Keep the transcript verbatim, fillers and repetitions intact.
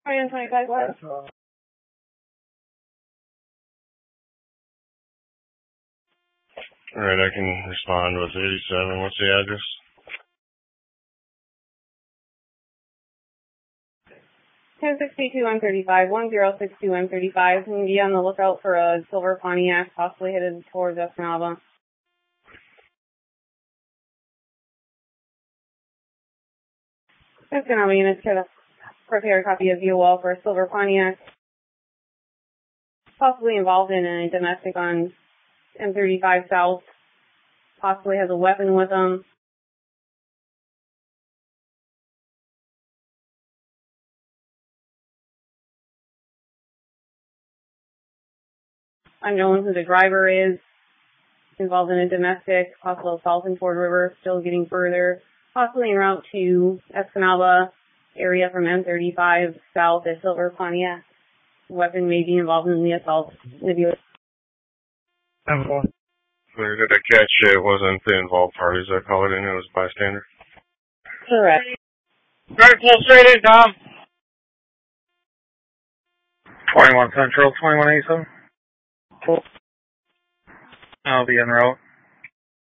twenty twenty-five West. Alright, I can respond with eighty-seven. What's the address? ten sixty-two one thirty-five, one zero six two one thirty-five. And be on the lookout for a silver Pontiac, possibly headed towards Escanaba. Escanaba units to prepare a copy of U O L for a silver Pontiac. Possibly involved in a domestic on M thirty-five South. Possibly has a weapon with him. Unknown who the driver is. Involved in a domestic, possible assault in Ford River, still getting further. Possibly en route to Escanaba area from M thirty-five South at Silver Pontiac. Weapon may be involved in the assault. Maybe. Where did I catch it? It wasn't the involved parties I called it in, it was bystander. Correct. Right, pull straight in, Tom. twenty-one Central, twenty-one eighty-seven. I'll be en route.